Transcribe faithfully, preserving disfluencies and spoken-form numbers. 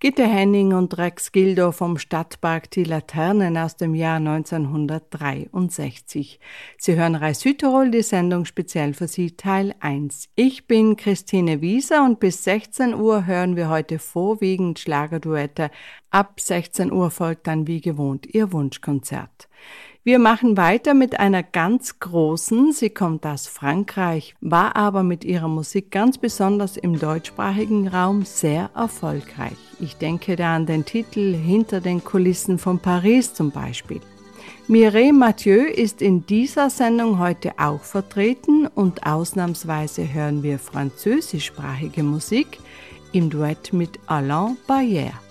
Gitte Henning und Rex Gildo vom Stadtpark Die Laternen aus dem Jahr neunzehnhundertdreiundsechzig. Sie hören Reis Südtirol, die Sendung speziell für Sie, Teil eins. Ich bin Christine Wieser und bis sechzehn Uhr hören wir heute vorwiegend Schlagerduette. Ab sechzehn Uhr folgt dann wie gewohnt Ihr Wunschkonzert. Wir machen weiter mit einer ganz großen. Sie kommt aus Frankreich, war aber mit ihrer Musik ganz besonders im deutschsprachigen Raum sehr erfolgreich. Ich denke da an den Titel Hinter den Kulissen von Paris zum Beispiel. Mireille Mathieu ist in dieser Sendung heute auch vertreten und ausnahmsweise hören wir französischsprachige Musik im Duett mit Alain Barrière.